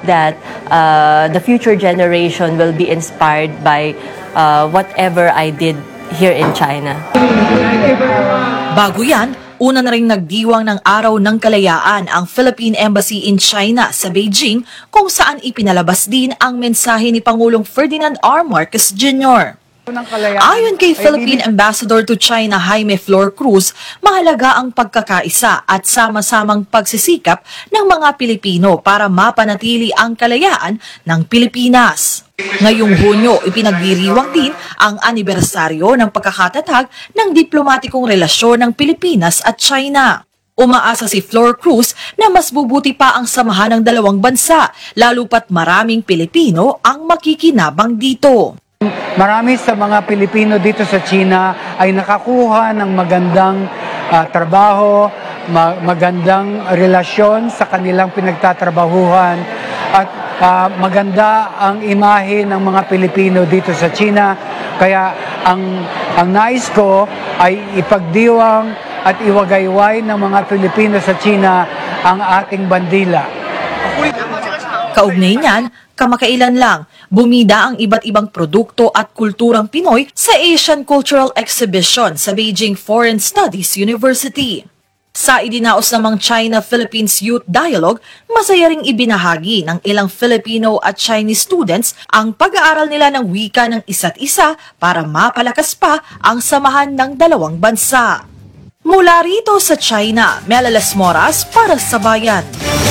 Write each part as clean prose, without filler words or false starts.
that the future generation will be inspired by whatever I did here in China. Bago yan, una na rin nagdiwang ng Araw ng Kalayaan ang Philippine Embassy in China sa Beijing, kung saan ipinalabas din ang mensahe ni Pangulong Ferdinand R. Marcos Jr. Ayon kay Philippine Ambassador to China Jaime Flor Cruz, mahalaga ang pagkakaisa at sama-samang pagsisikap ng mga Pilipino para mapanatili ang kalayaan ng Pilipinas. Ngayong Hunyo, ipinagdiriwang din ang anibersaryo ng pagkakatatag ng diplomatikong relasyon ng Pilipinas at China. Umaasa si Flor Cruz na mas bubuti pa ang samahan ng dalawang bansa, lalo pat maraming Pilipino ang makikinabang dito. Marami sa mga Pilipino dito sa China ay nakakuha ng magandang trabaho, magandang relasyon sa kanilang pinagtatrabahuhan at maganda ang imahe ng mga Pilipino dito sa China. Kaya ang nais ko ay ipagdiwang at iwagayway ng mga Pilipino sa China ang ating bandila. Kaugnay niyan, kamakailan lang, bumida ang iba't ibang produkto at kulturang Pinoy sa Asian Cultural Exhibition sa Beijing Foreign Studies University. Sa idinaos namang China-Philippines Youth Dialogue, masaya ring ibinahagi ng ilang Filipino at Chinese students ang pag-aaral nila ng wika ng isa't isa para mapalakas pa ang samahan ng dalawang bansa. Mula rito sa China, Melalas Moras para sa Bayan.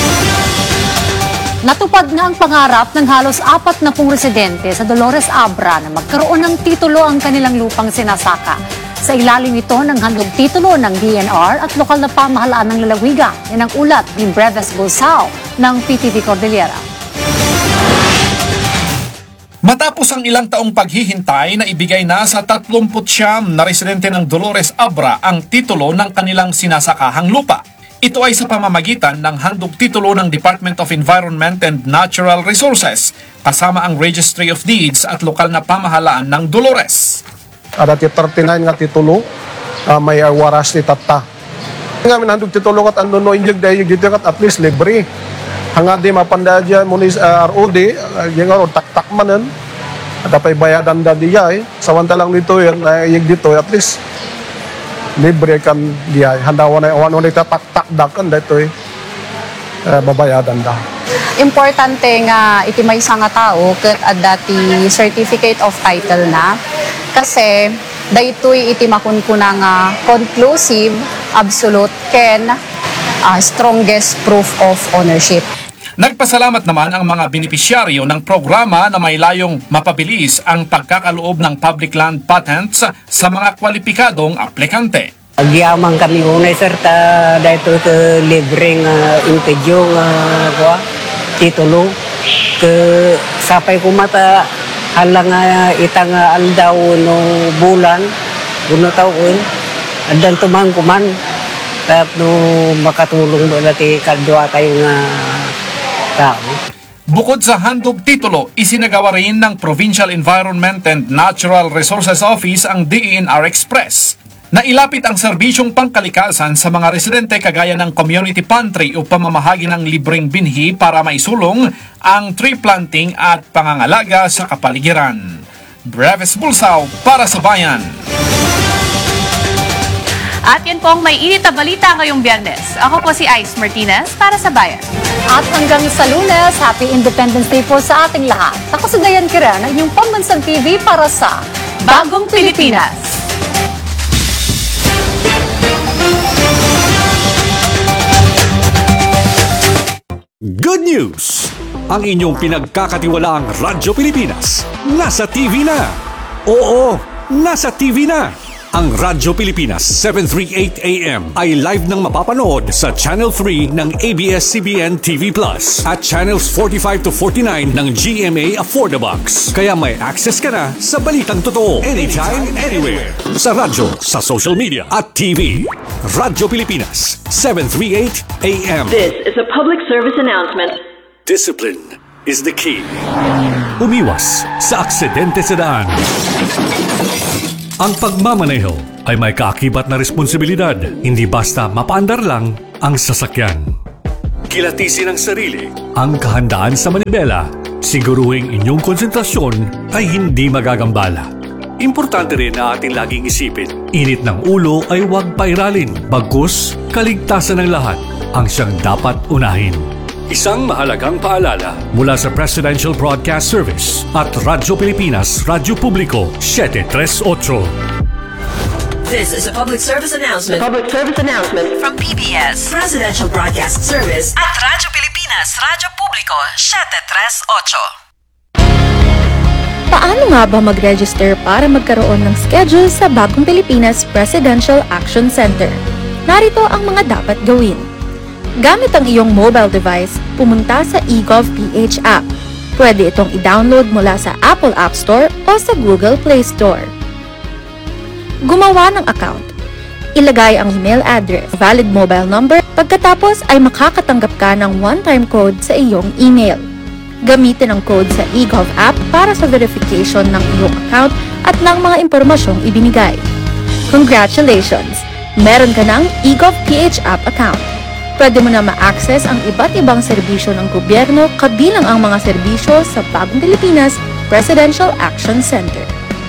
Natupad na ang pangarap ng halos 40 residente sa Dolores Abra na magkaroon ng titulo ang kanilang lupang sinasaka. Sa ilalim ito ng handog titulo ng DNR at lokal na pamahalaan ng lalawigan. Yan ang ulat ni Breves Bulsao ng PTV Cordillera. Matapos ang ilang taong paghihintay na ibigay na sa 39 na residente ng Dolores Abra ang titulo ng kanilang sinasakahang lupa. Ito ay sa pamamagitan ng handog titulo ng Department of Environment and Natural Resources, kasama ang Registry of Deeds at lokal na pamahalaan ng Dolores. Ada 39 nga titulo, may waras ni tata. Nga handog titulo kat ano no injig dahil dito kat at least libre. Hangad di mapandadya munis ROD, yung tak-tak manan, at apay bayadan da diya samantalang dito yan, yung dito at least libre kan diya, handawan na wano na tak-tak dakan dito babayadan da. Importante nga iti may isa nga tao ket adati certificate of title na kasi daytoy iti makunkuna nga conclusive, absolute ken strongest proof of ownership. Nagpasalamat naman ang mga benepisyaryo ng programa na may layong mapabilis ang pagkakaloob ng public land patents sa mga kwalipikadong aplikante. Agyaman kami unay sir ta dahito ke libreng impedyo nga titulo ke sapay kumata halang itang aldaw no bulan guno taon adan tumang kuman tap no makatulong ba nati kadwa kayo nga tao. Bukod sa handog titulo, isinagawa rin ng Provincial Environment and Natural Resources Office ang DENR Express. Nailapit ang serbisyong pangkalikasan sa mga residente kagaya ng community pantry o pamamahagi ng libreng binhi para maisulong ang tree planting at pangangalaga sa kapaligiran. Breves Bulsao para sa Bayan. At yan po ang may init na balita ngayong Biyernes. Ako po si Ice Martinez para sa Bayan. At hanggang sa Lunes, Happy Independence Day po sa ating lahat. Ako si Dayan Kiran, ang inyong pambansang TV para sa Bagong Pilipinas. Good news! Ang inyong pinagkakatiwalaang Radyo Pilipinas nasa TV na. Oo, nasa TV na. Ang Radyo Pilipinas 738 AM ay live nang mapapanood sa Channel 3 ng ABS-CBN TV Plus at Channels 45 to 49 ng GMA Affordabox. Kaya may access ka na sa balitang totoo anytime, anywhere. Sa radyo, sa social media at TV. Radyo Pilipinas 738 AM. This is a public service announcement. Discipline is the key. Umiwas sa aksidente sa daan. Ang pagmamaneho ay may kaakibat na responsibilidad, hindi basta mapaandar lang ang sasakyan. kilatisin ang sarili. Ang kahandaan sa manibela, siguruhing inyong konsentrasyon ay hindi magagambala. Importante rin na ating laging isipin, init ng ulo ay huwag pairalin, bagkus kaligtasan ng lahat ang siyang dapat unahin. Isang mahalagang paalala mula sa Presidential Broadcast Service at Radyo Pilipinas, Radyo Publiko, 738. This is a public service announcement. Public service announcement. From PBS, Presidential Broadcast Service at Radyo Pilipinas, Radyo Publiko, 738. Paano nga ba mag-register para magkaroon ng schedule sa Bagong Pilipinas Presidential Action Center? Narito ang mga dapat gawin. Gamit ang iyong mobile device, pumunta sa eGovPH app. Pwede itong i-download mula sa Apple App Store o sa Google Play Store. Gumawa ng account. Ilagay ang email address, valid mobile number, pagkatapos ay makakatanggap ka ng one-time code sa iyong email. Gamitin ang code sa eGov app para sa verification ng iyong account at ng mga impormasyong ibinigay. Congratulations! Meron ka ng eGovPH app account. Pwede mo na ma-access ang iba't ibang serbisyo ng gobyerno kabilang ang mga serbisyo sa Bagong Pilipinas Presidential Action Center.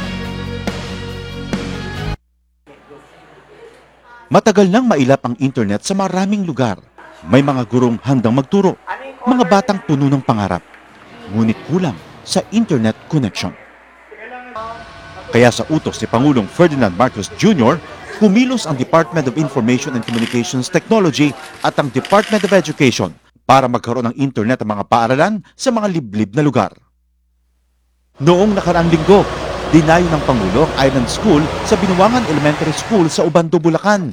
Matagal nang mailap ang internet sa maraming lugar. May mga gurong handang magturo, mga batang puno ng pangarap. Ngunit kulang sa internet connection. Kaya sa utos ni Pangulong Ferdinand Marcos Jr., kumilos ang Department of Information and Communications Technology at ang Department of Education para magkaroon ng internet ang mga paaralan sa mga liblib na lugar. Noong nakaraang linggo, dinayo ng Pangulo ang Island School sa Binuangan Elementary School sa Ubando, Bulacan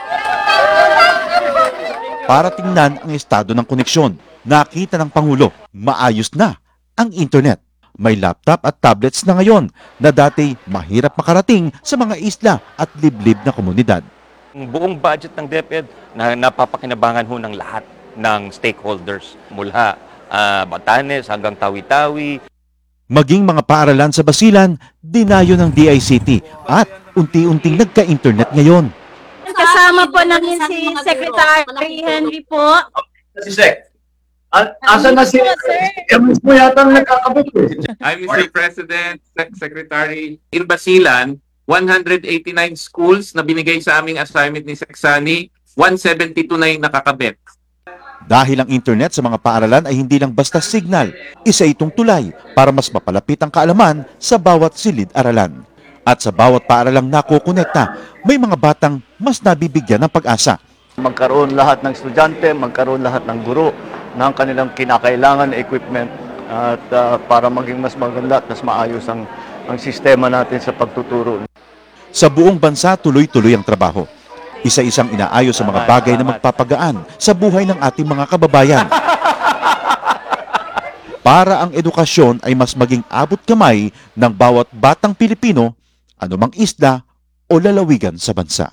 para tingnan ang estado ng koneksyon. Nakita ng Pangulo, maayos na ang internet. May laptop at tablets na ngayon na dati mahirap makarating sa mga isla at liblib na komunidad. Ang buong budget ng DepEd na napapakinabangan ho ng lahat ng stakeholders mula Batanes hanggang Tawi-Tawi. Maging mga paaralan sa Basilan, dinayo ng DICT at unti-unting nagka-internet ngayon. Kasama po namin si Secretary Henry po. Si Sec. Asan na si MS mo yata nagkakabot eh. I'm Mr. President, Secretary. In Basilan, 189 schools na binigay sa aming assignment ni Seksani, 172 na yung nakakabit. Dahil ang internet sa mga paaralan ay hindi lang basta signal, isa itong tulay para mas mapalapit ang kaalaman sa bawat silid-aralan. At sa bawat paaralang nakokonekta, may mga batang mas nabibigyan ng pag-asa. Magkaroon lahat ng estudyante, magkaroon lahat ng guro ng kanilang kinakailangan na equipment at para maging mas maganda at mas maayos ang sistema natin sa pagtuturo. Sa buong bansa, tuloy-tuloy ang trabaho. Isa-isang inaayos sa mga bagay na magpapagaan sa buhay ng ating mga kababayan. Para ang edukasyon ay mas maging abot kamay ng bawat batang Pilipino, anumang isla o lalawigan sa bansa.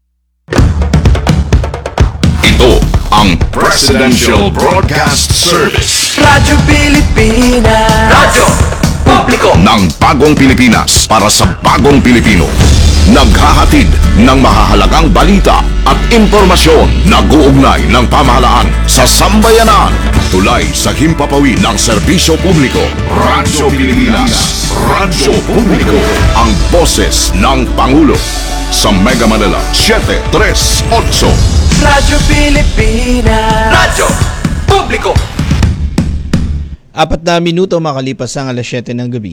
Ito ang Presidential Broadcast Service. Radyo Pilipinas. Radyo Publiko ng Bagong Pilipinas para sa Bagong Pilipino. Naghahatid ng mahahalagang balita at impormasyon na guugnay ng pamahalaan sa sambayanan. Tulay sa himpapawid ng serbisyo publiko. Radyo Pilipinas. Radyo Publiko. Ang boses ng Pangulo. Sa Mega Manila, 738. Radyo Pilipinas. Radyo Publiko. 4 na minuto makalipas ang alas 7 ng gabi.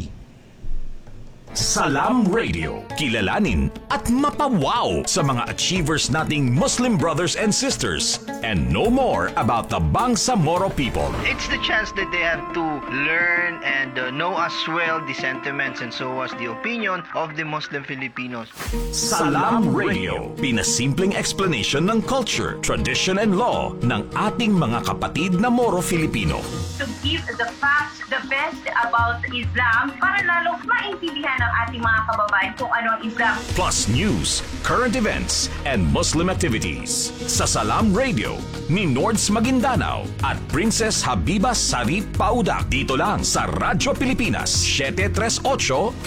Salam Radio, kilalanin at mapawaw sa mga achievers nating Muslim brothers and sisters and know more about the Bangsamoro people. It's the chance that they have to learn and know as well the sentiments and so as the opinion of the Muslim Filipinos. Salam Radio, pinasimpleng explanation ng culture, tradition and law ng ating mga kapatid na Moro Filipino. To give the facts, the best about Islam para lalo maintindihan ng ating mga kababayan kung ano ang Islam. Plus news, current events, and Muslim activities. Sa Salam Radio, ni Nords Maguindanao at Princess Habiba Sarip Paudak. Dito lang sa Radyo Pilipinas, 738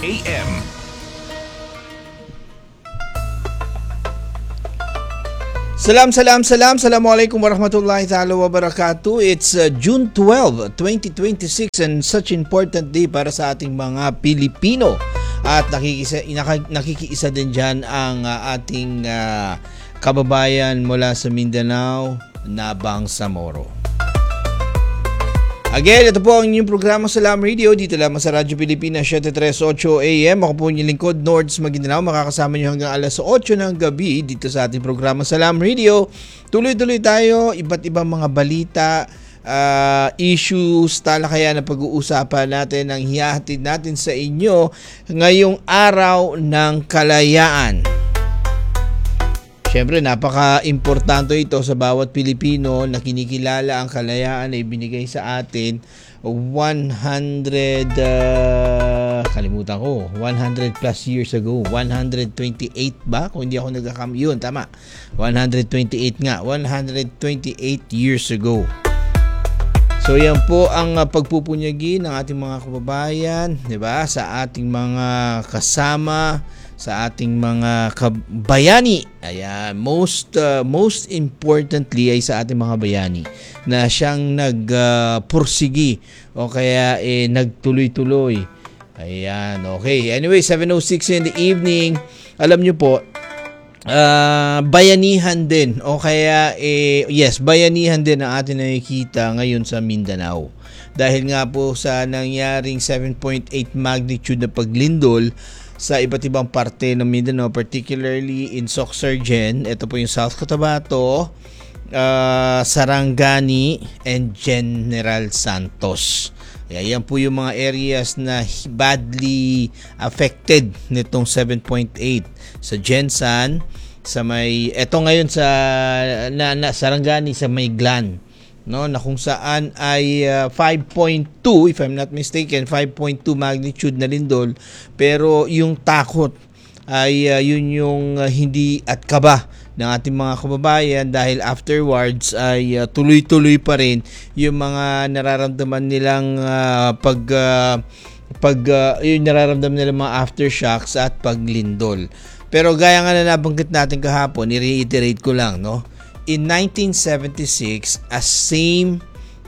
AM. Assalamualaikum warahmatullahi ta'ala wabarakatuh. It's June 12, 2026 and such important day para sa ating mga Pilipino. At nakikiisa din dyan ang ating kababayan mula sa Mindanao, Nabang Samoro. Again, ito po ang inyong programa Salam Radio dito lamang sa Radyo Pilipinas 738 AM. Ako po inyong lingkod, Nords Maguindanao. Makakasama nyo hanggang alas 8 ng gabi dito sa ating programa Salam Radio. Tuloy-tuloy tayo, iba't ibang mga balita, issues, talakayan na pag-uusapan natin ang hihahatid natin sa inyo ngayong araw ng kalayaan. Siyempre, napaka-importante ito sa bawat Pilipino na kinikilala ang kalayaan na ibinigay sa atin 100 plus years ago. 128 ba? Kung hindi ako yun, tama. 128 nga. 128 years ago. So yan po ang pagpupunyagi ng ating mga kababayan, 'di ba? Sa ating mga kasama, sa ating mga bayani. Ayan, most importantly ay sa ating mga bayani na siyang nagpursigi o kaya nagtuloy-tuloy. Ayan, okay. Anyway, 7:06 in the evening. Alam niyo po, bayanihan din o kaya bayanihan din ang atin nakikita ngayon sa Mindanao. Dahil nga po sa nangyaring 7.8 magnitude na paglindol sa iba't ibang parte ng Mindanao, particularly in Sorsogon, ito po yung South Cotabato, Sarangani, and General Santos. Yan po yung mga areas na badly affected nitong 7.8 sa Gensan, sa may eto ngayon sa Sarangani sa may Glan, no, na kung saan ay 5.2 if I'm not mistaken, 5.2 magnitude na lindol, pero yung takot ay yun yung hindi at kaba ng ating mga kababayan dahil afterwards ay tuloy-tuloy pa rin yung mga nararamdaman nilang yung nararamdaman nilang mga aftershocks at paglindol. Pero gaya nga na nabanggit natin kahapon, i-reiterate ko lang, no? In 1976, a same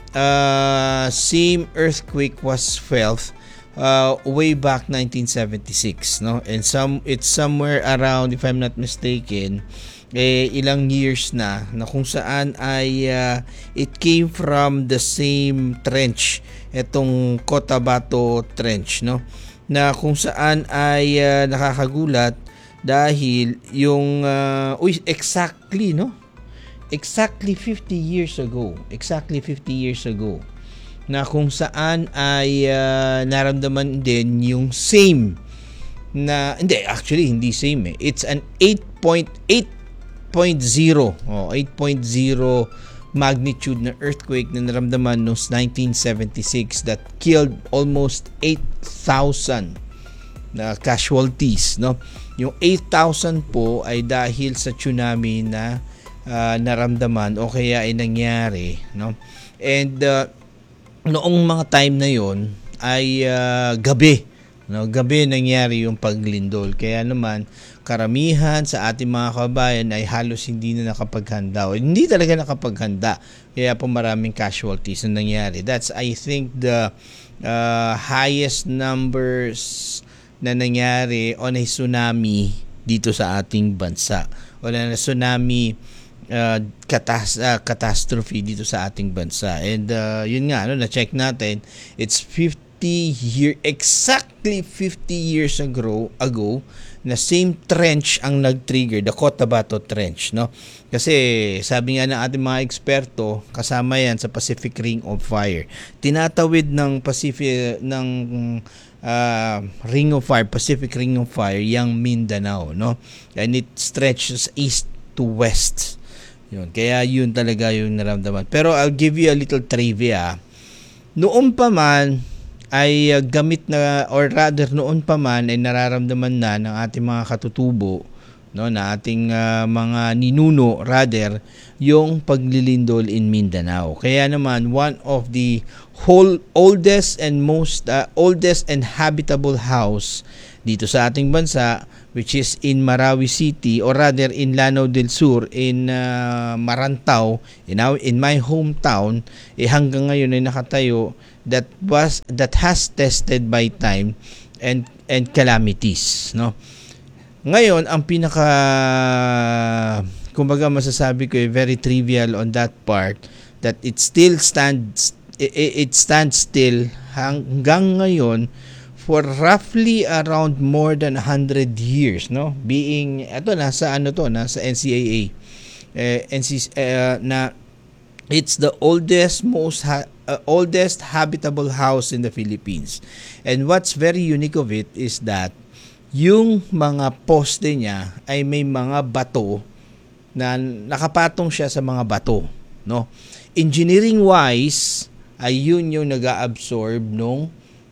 earthquake was felt way back 1976, no? And it's somewhere around, if I'm not mistaken, ilang years na kung saan ay it came from the same trench, itong Cotabato Trench, no? Na kung saan ay nakakagulat dahil yung exactly 50 years ago na kung saan ay naramdaman din yung same na hindi same it's an 8.0 magnitude na earthquake na naramdaman noong 1976 that killed almost 8,000 na casualties, no? Yung 8,000 po ay dahil sa tsunami na naramdaman o kaya ay nangyari, no? And noong mga time na yon ay gabi nangyari yung paglindol, kaya naman karamihan sa ating mga kabayan ay halos hindi na nakapaghanda o hindi talaga nakapaghanda, kaya po maraming casualties na nangyari. That's I think the highest numbers na nangyari on a tsunami dito sa ating bansa o na tsunami catastrophe dito sa ating bansa. And yun nga, na-check natin, it's exactly 50 years ago na same trench ang nag-trigger, the Cotabato Trench, no? Kasi sabi nga ng ating mga eksperto, kasama yan sa Pacific Ring of Fire. Tinatawid ng Ring of Fire, Pacific Ring of Fire, yung Mindanao, no? And it stretches east to west. Yun. Kaya yun talaga yung naramdaman. Pero I'll give you a little trivia. Noon pa man ay noon pa man ay nararamdaman na ng ating mga katutubo, no, na ating mga ninuno rather, yung paglilindol in Mindanao. Kaya naman one of the oldest and habitable house dito sa ating bansa, which is in Marawi City, or rather in Lanao del Sur, in Marantao, in my hometown, hanggang ngayon ay nakatayo that has tested by time and calamities, no? Ngayon, ang pinaka, kumbaga masasabi ko, very trivial on that part, that it stands still hanggang ngayon for roughly around more than 100 years, no? Being nasa NCAA. Na it's the oldest habitable house in the Philippines. And what's very unique of it is that yung mga poste niya ay may mga bato na nakapatong siya sa mga bato, no? Engineering wise ay yun yung nag-absorb ng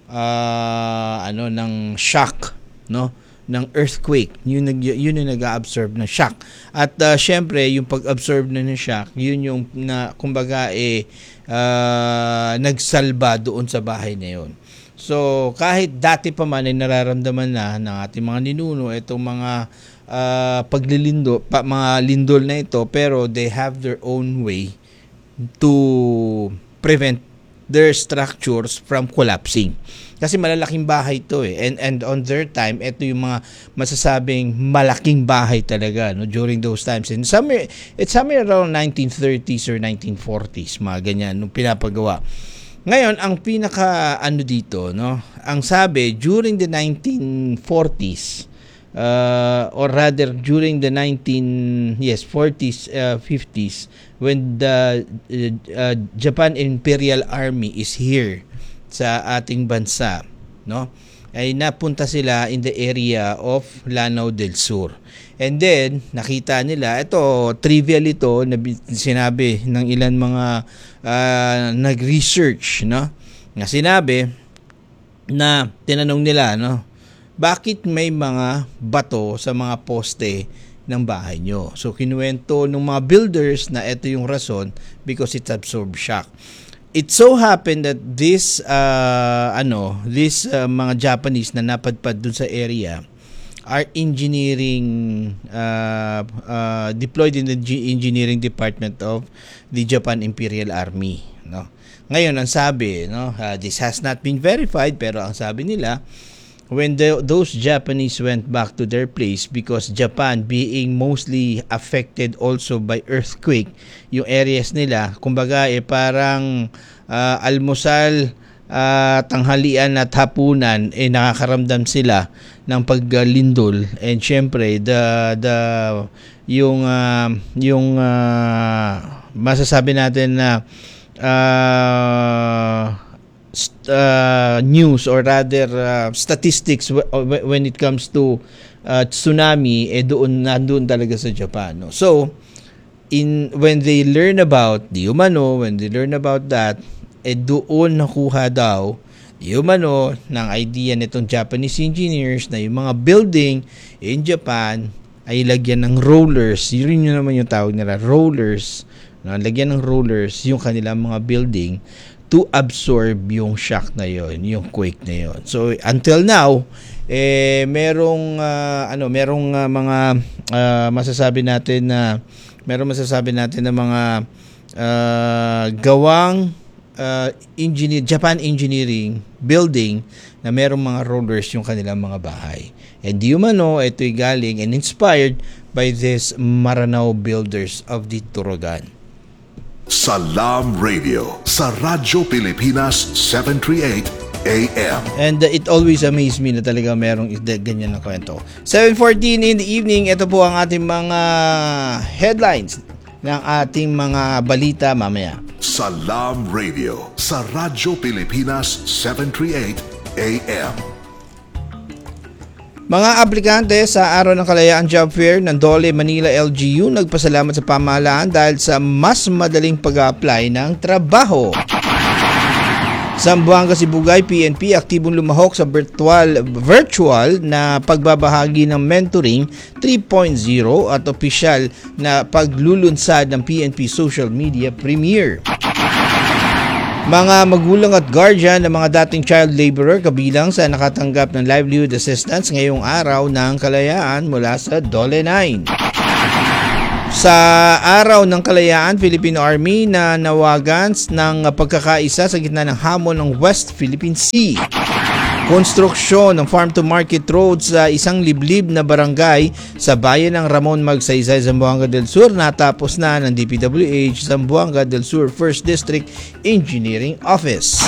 shock, no, ng earthquake. Yun yung nag-absorb ng shock. At syempre yung pag-absorb ng shock, yun yung kumbaga nagsalba doon sa bahay na yun. So kahit dati pa man ay nararamdaman na ng ating mga ninuno itong mga mga lindol na ito, pero they have their own way to prevent their structures from collapsing. Kasi malalaking bahay ito and on their time, ito yung mga masasabing malaking bahay talaga, no, during those times. And it's somewhere around 1930s or 1940s, mga ganyan, nung pinapagawa. Ngayon, ang pinaka dito, no, ang sabi, during the 1940s, or rather during the 40s, 50s, when the Japan Imperial Army is here sa ating bansa, no, ay napunta sila in the area of Lanao del Sur. And then nakita nila, ito trivial ito na sinabi ng ilan mga nag-research, no, na sinabi na tinanong nila, no, bakit may mga bato sa mga poste ng bahay nyo? So kinuwento ng mga builders na ito yung rason, because it absorbed shock. It so happened that this mga Japanese na napadpad dun sa area are deployed in the engineering department of the Japan Imperial Army, no. Ngayon ang sabi, no, this has not been verified, pero ang sabi nila, when those Japanese went back to their place, because Japan being mostly affected also by earthquake, yung areas nila, kumbaga parang almusal, tanghalian at hapunan, nakakaramdam sila ng paglindol. And syempre yung masasabi natin na news, or rather statistics when it comes to tsunami, nandun talaga sa Japan, no? So when they learn about that, doon nakuha daw ng idea nitong Japanese engineers na yung mga building in Japan ay lagyan ng rollers. Yun naman yung tawag nila, rollers, no? Lagyan ng rollers yung kanilang mga building to absorb yung shock na yon, yung quake na yon. So until now, merong mga masasabi natin na mga gawang Japan engineering building na merong mga rollers yung kanilang mga bahay. And di umano, ito'y galing and inspired by this Maranao builders of the Turagan. Salam Radio sa Radyo Pilipinas 738 AM. And it always amazed me na talaga merong ganyan na kwento. 7:14 in the evening, ito po ang ating mga headlines ng ating mga balita mamaya. Salam Radio sa Radyo Pilipinas 738 AM. Mga aplikante sa Araw ng Kalayaan Job Fair ng Dole Manila LGU nagpasalamat sa pamahalaan dahil sa mas madaling pag-apply ng trabaho. Zamboanga Sibugay PNP aktibong lumahok sa virtual na pagbabahagi ng Mentoring 3.0 at opisyal na paglulunsad ng PNP social media premiere. Mga magulang at guardian ng mga dating child laborer kabilang sa nakatanggap ng livelihood assistance ngayong araw ng kalayaan mula sa Dole 9. Sa araw ng kalayaan, Philippine Army na nawagan ng pagkakaisa sa gitna ng hamon ng West Philippine Sea. Konstruksyon ng farm-to-market road sa isang liblib na barangay sa bayan ng Ramon Magsaysay, Zamboanga del Sur natapos na ng DPWH Zamboanga del Sur 1st District Engineering Office.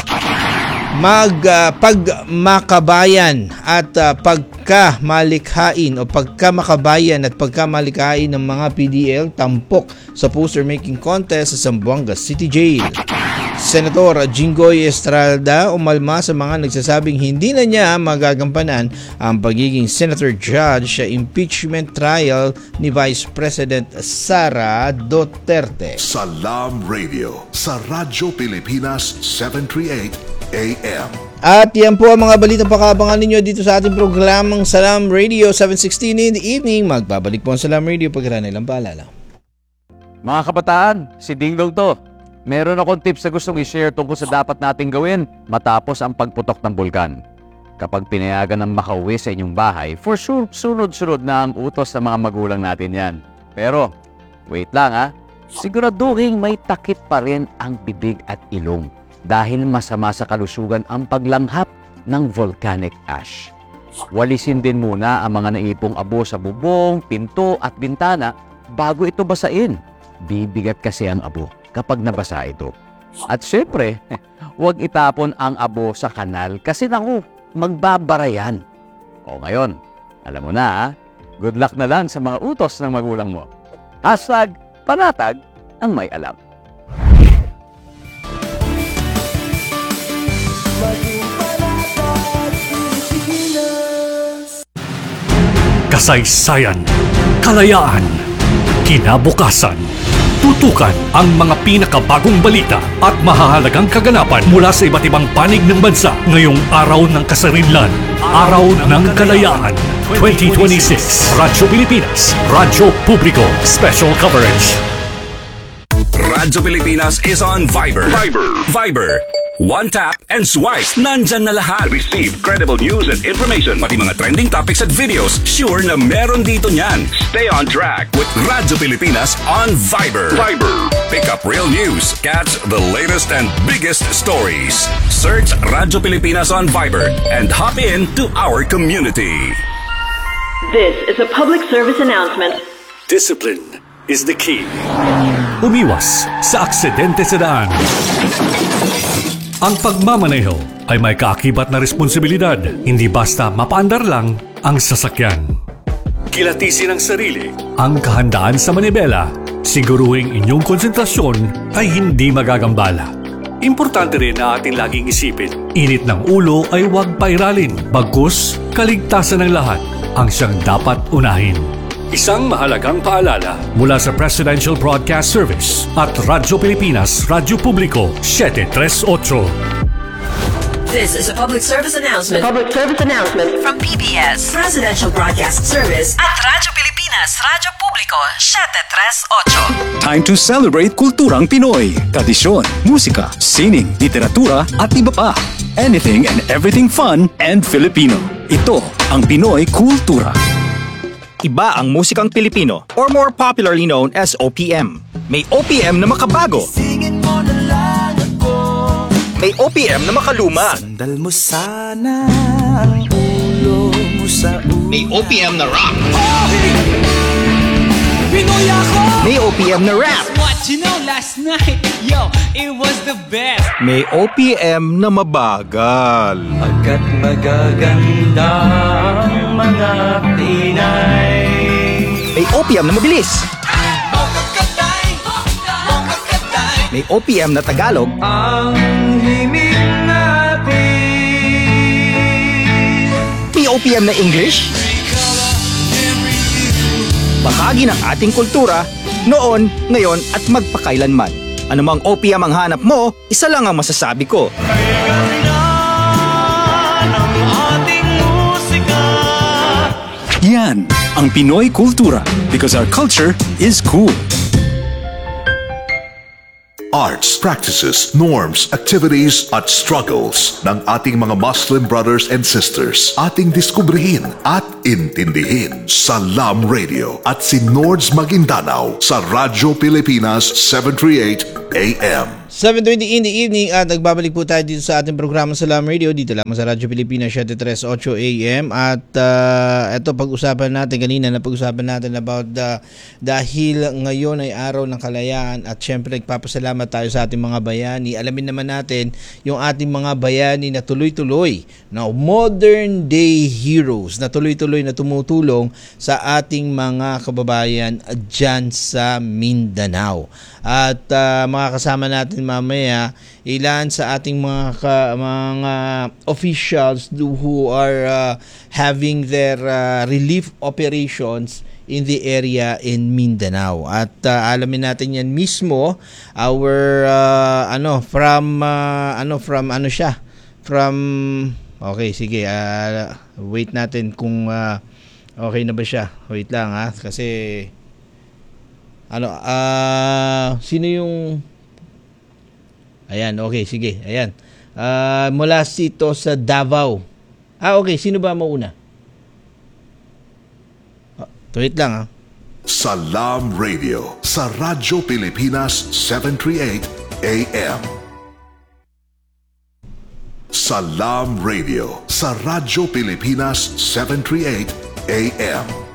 Pagmakabayan at pagkamalikhain at pagkamalikhain ng mga PDL tampok sa poster making contest sa Zamboanga City Jail. Senator Jinggoy Estrada umalma sa mga nagsasabing hindi na niya magagampanan ang pagiging senator judge sa impeachment trial ni Vice President Sara Duterte. Salam Radio sa Radyo Pilipinas 738 AM. At yan po ang mga balitang pakaabangan ninyo dito sa ating programang Salam Radio 7:16 in the evening. Magbabalik po ang Salam Radio pagkaraan ilang paalala. Mga kabataan, si Dinglong to. Meron akong tips na gustong i-share tungkol sa dapat nating gawin matapos ang pagputok ng bulkan. Kapag pinayagan ng makauwi sa inyong bahay, for sure, sunod-sunod na ang utos ng mga magulang natin yan. Pero, wait lang siguraduhin may takip pa rin ang bibig at ilong dahil masama sa kalusugan ang paglanghap ng volcanic ash. Walisin din muna ang mga naipong abo sa bubong, pinto at bintana bago ito basain. Bibigat kasi ang abo kapag nabasa ito. At syempre, huwag itapon ang abo sa kanal kasi magbabara yan. O ngayon, alam mo na good luck na lang sa mga utos ng magulang mo. #panatag ang may alam. Kasaysayan, kalayaan, kinabukasan. Tutukan ang mga pinakabagong balita at mahahalagang kaganapan mula sa iba't ibang panig ng bansa ngayong Araw ng Kasarinlan, Araw ng Kalayaan 2026. Radyo Pilipinas, Radyo Publiko, Special Coverage. Radyo Pilipinas is on Viber. Viber. One tap and swipe. Nandyan na lahat. Receive credible news and information. Pati mga trending topics at videos. Sure na meron dito niyan. Stay on track with Radyo Pilipinas on Viber. Pick up real news. Catch the latest and biggest stories. Search Radyo Pilipinas on Viber and hop in to our community. This is a public service announcement. Discipline is the key. Umiwas sa aksidente sa daan. Ang pagmamaneho ay may kaakibat na responsibilidad, hindi basta mapaandar lang ang sasakyan. Kilatisin ang sarili, ang kahandaan sa manibela, siguruhing inyong konsentrasyon ay hindi magagambala. Importante rin na ating laging isipin, init ng ulo ay huwag pairalin, bagkus kaligtasan ng lahat ang siyang dapat unahin. Isang mahalagang paalala mula sa Presidential Broadcast Service at Radyo Pilipinas, Radyo Publiko 738. This is a public service announcement. Public service announcement From PBS, Presidential Broadcast Service at Radyo Pilipinas, Radyo Publiko 738. Time to celebrate kulturang Pinoy. Tradisyon, musika, sining, literatura at iba pa. Anything and everything fun and Filipino. Ito ang Pinoy Kultura. Iba ang musikang Pilipino or more popularly known as OPM. May OPM na makabago. May OPM na makaluma. Sandal mo sana ang ulo mo sa ulo. May OPM na rock. Pinoy ako! May OPM na rap. What you know last night, yo, it was the best. May OPM na mabagal. Pagkat magaganda ang mga Pinay. May OPM na mabilis. May OPM na Tagalog. Ang himig natin. May OPM na English. Bahagi ng ating kultura, noon, ngayon at magpakailanman. Anumang OPM ang hanap mo, isa lang ang masasabi ko. Yan ang Pinoy Kultura because our culture is cool. arts, practices, norms, activities at struggles ng ating mga Muslim brothers and sisters. Ating diskubrihin at intindihin. Salam Radio at si Nords Maguindanao sa Radyo Pilipinas 738 AM. 7:20 in the evening at nagbabalik po tayo dito sa ating programa Salam Radio dito lamang sa Radyo Pilipinas 738 AM at ito pag-usapan natin kanina na pag-usapan natin about dahil ngayon ay araw ng kalayaan at syempre nagpapasalamat tayo sa ating mga bayani. Alamin naman natin yung ating mga bayani na tuloy-tuloy na modern day heroes na tuloy-tuloy na tumutulong sa ating mga kababayan dyan sa Mindanao. At makakasama natin mamaya ilan sa ating mga officials who are having their relief operations in the area in Mindanao. At alamin natin yan mismo our okay, sige, wait natin kung okay na ba siya. Wait lang kasi sino yung ayan, okay, sige, ayan. Mula dito sa Davao. Okay, sino ba mauna? Wait lang Salam Radio sa Radyo Pilipinas 738 AM. Salam Radio sa Radyo Pilipinas 738 AM.